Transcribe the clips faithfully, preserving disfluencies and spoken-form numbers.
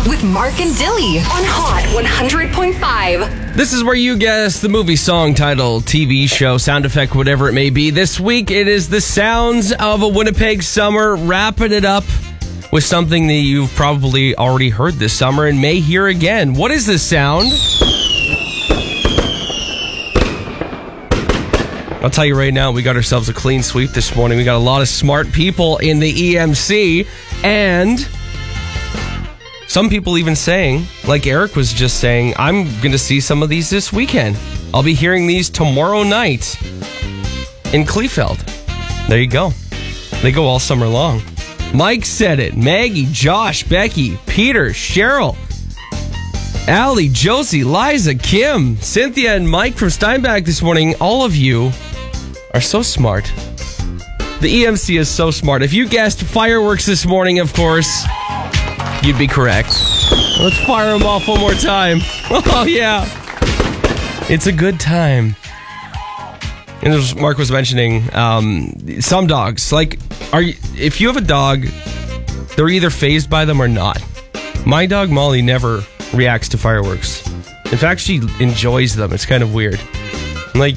with Mark and Dilly on Hot one hundred point five. This is where you guess the movie, song, title, T V show, sound effect, whatever it may be. This week, it is the sounds of a Winnipeg summer, wrapping it up with something that you've probably already heard this summer and may hear again. What is this sound? I'll tell you right now, we got ourselves a clean sweep this morning. We got a lot of smart people in the E M C, and some people even saying, like Eric was just saying, I'm going to see some of these this weekend. I'll be hearing these tomorrow night in Kleefeld. There you go. They go all summer long. Mike said it. Maggie, Josh, Becky, Peter, Cheryl, Allie, Josie, Liza, Kim, Cynthia, and Mike from Steinbach this morning. All of you are so smart. The E M C is so smart. If you guessed fireworks this morning, of course, you'd be correct. Let's fire them off one more time. Oh, yeah. It's a good time. And as Mark was mentioning, um, some dogs, like, are you, if you have a dog, they're either fazed by them or not. My dog, Molly, never reacts to fireworks. In fact, she enjoys them. It's kind of weird. I'm like,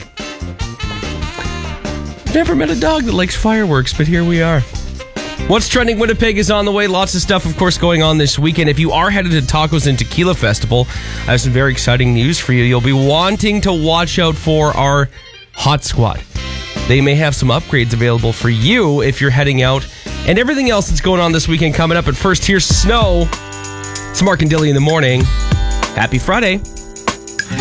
I've never met a dog that likes fireworks, but here we are. What's Trending Winnipeg is on the way. Lots of stuff, of course, going on this weekend. If you are headed to Tacos and Tequila Festival, I have some very exciting news for you. You'll be wanting to watch out for our Hot Squad. They may have some upgrades available for you if you're heading out. And everything else that's going on this weekend coming up. But first, here's Snow. It's Mark and Dilly in the morning. Happy Friday.